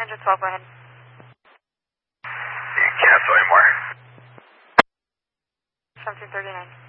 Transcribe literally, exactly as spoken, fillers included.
Engine twelve, go ahead. You cancel anymore. seventeen thirty-nine.